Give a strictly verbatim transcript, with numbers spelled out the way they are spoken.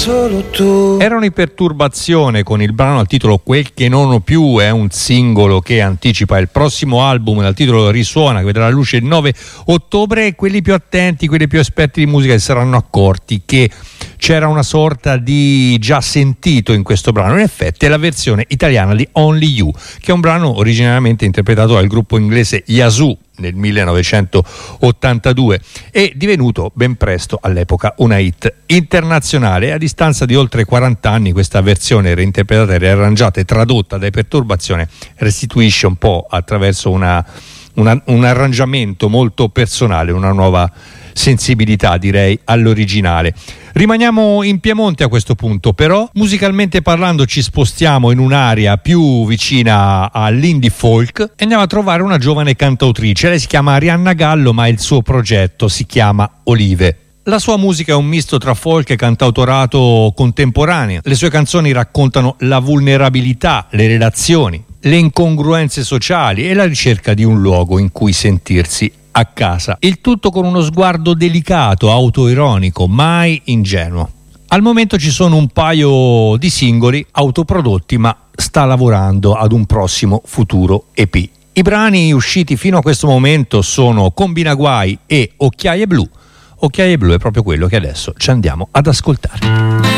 solo tu. Erano in Perturbazione con il brano al titolo Quel che non ho più, è un singolo che anticipa il prossimo album dal titolo Risuona, che vedrà la luce il nove ottobre, e quelli più attenti, quelli più esperti di musica si saranno accorti che c'era una sorta di già sentito in questo brano. In effetti è la versione italiana di Only You, che è un brano originariamente interpretato dal gruppo inglese Yazoo nel millenovecentottantadue e divenuto ben presto all'epoca una hit internazionale. A distanza di oltre quaranta anni questa versione reinterpretata, riarrangiata e tradotta dai Perturbazione restituisce un po' attraverso una, una, un arrangiamento molto personale, una nuova sensibilità, direi, all'originale. Rimaniamo in Piemonte a questo punto, però musicalmente parlando ci spostiamo in un'area più vicina all'indie folk e andiamo a trovare una giovane cantautrice. Lei si chiama Arianna Gallo, ma il suo progetto si chiama Olive. La sua musica è un misto tra folk e cantautorato contemporaneo. Le sue canzoni raccontano la vulnerabilità, le relazioni, le incongruenze sociali e la ricerca di un luogo in cui sentirsi a casa. Il tutto con uno sguardo delicato, autoironico, mai ingenuo. Al momento ci sono un paio di singoli autoprodotti, ma sta lavorando ad un prossimo futuro E P. I brani usciti fino a questo momento sono Combinaguai e Occhiaie Blu. Occhiaie Blu è proprio quello che adesso ci andiamo ad ascoltare.